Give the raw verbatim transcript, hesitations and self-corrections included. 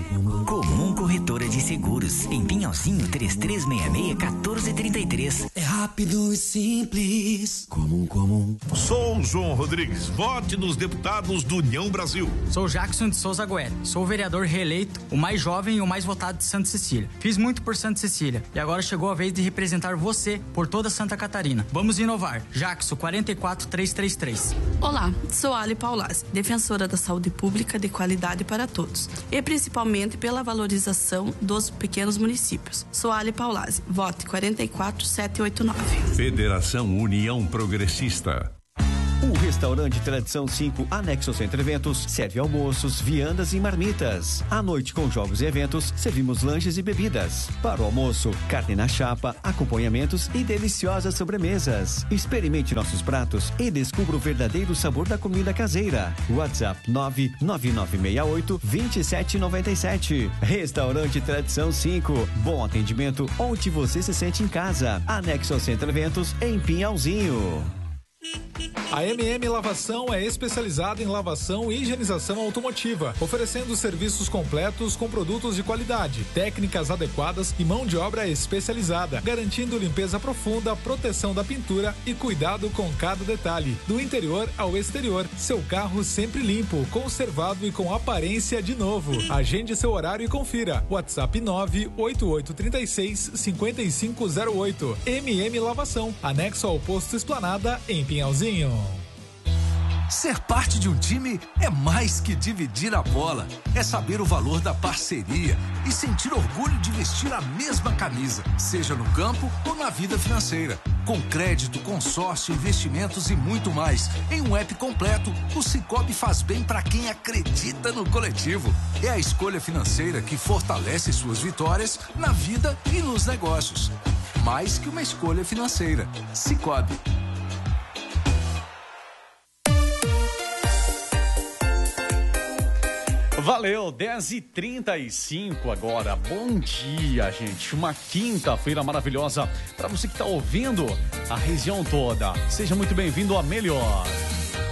Comum Corretora de Seguros, em Pinhalzinho, três três seis seis, um quatro três três. É rápido e simples. Comum, comum. Sou João Rodrigues, vote nos deputados do União Brasil. Sou Jackson de Souza Goelli, sou vereador reeleito, o mais jovem e o mais votado de Santa Cecília. Fiz muito por Santa Cecília e agora chegou a vez de representar você por toda Santa Catarina. Vamos inovar. Jackson, quatro quatro três três três. Olá, sou Ali Paulazzi, defensora da saúde pública de qualidade para todos e principalmente pela valorização dos pequenos municípios. Sou Ali Paulazzi, vote quatro quatro sete oito nove. Federação União Progressista. O restaurante Tradição cinco, anexo ao Centro Eventos, serve almoços, viandas e marmitas. À noite, com jogos e eventos, servimos lanches e bebidas. Para o almoço, carne na chapa, acompanhamentos e deliciosas sobremesas. Experimente nossos pratos e descubra o verdadeiro sabor da comida caseira. WhatsApp nove nove nove seis oito, dois sete nove sete. Restaurante Tradição cinco. Bom atendimento onde você se sente em casa. Anexo ao Centro Eventos, em Pinhalzinho. A M M Lavação é especializada em lavação e higienização automotiva, oferecendo serviços completos com produtos de qualidade, técnicas adequadas e mão de obra especializada, garantindo limpeza profunda, proteção da pintura e cuidado com cada detalhe, do interior ao exterior. Seu carro sempre limpo, conservado e com aparência de novo. Agende seu horário e confira. WhatsApp nove oito oito três seis, cinco cinco zero oito. M M Lavação, anexo ao posto Esplanada, em Pinhalzinho. Ser parte de um time é mais que dividir a bola. É saber o valor da parceria e sentir orgulho de vestir a mesma camisa, seja no campo ou na vida financeira. Com crédito, consórcio, investimentos e muito mais. Em um app completo, o Sicoob faz bem para quem acredita no coletivo. É a escolha financeira que fortalece suas vitórias na vida e nos negócios. Mais que uma escolha financeira. Sicoob. Valeu, dez e trinta e cinco agora. Bom dia, gente. Uma quinta-feira maravilhosa para você que está ouvindo a região toda. Seja muito bem-vindo a Melhor.